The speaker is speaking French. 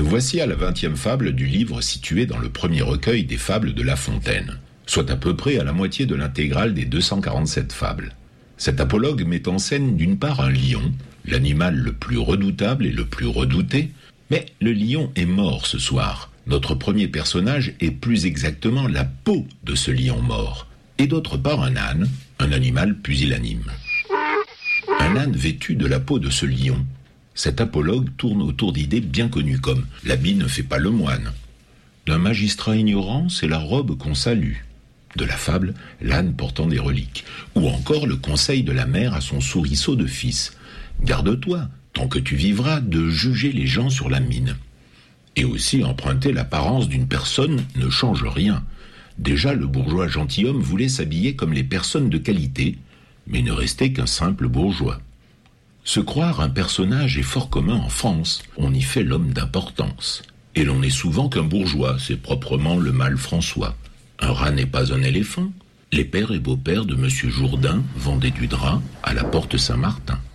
Nous voici à la 20e fable du livre situé dans le premier recueil des fables de La Fontaine, soit à peu près à la moitié de l'intégrale des 247 fables. Cet apologue met en scène d'une part un lion, l'animal le plus redoutable et le plus redouté, mais le lion est mort ce soir. Notre premier personnage est plus exactement la peau de ce lion mort, et d'autre part un âne, un animal pusillanime. Un âne vêtu de la peau de ce lion. Cet apologue tourne autour d'idées bien connues comme « l'habit ne fait pas le moine ». D'un magistrat ignorant, c'est la robe qu'on salue. De la fable, l'âne portant des reliques. Ou encore le conseil de la mère à son souriceau de fils. Garde-toi, tant que tu vivras, de juger les gens sur la mine. Et aussi emprunter l'apparence d'une personne ne change rien. Déjà, le bourgeois gentilhomme voulait s'habiller comme les personnes de qualité, mais ne restait qu'un simple bourgeois. Se croire un personnage est fort commun en France, on y fait l'homme d'importance. Et l'on n'est souvent qu'un bourgeois, c'est proprement le mal François. Un rat n'est pas un éléphant. Les pères et beaux-pères de M. Jourdain vendaient du drap à la porte Saint-Martin.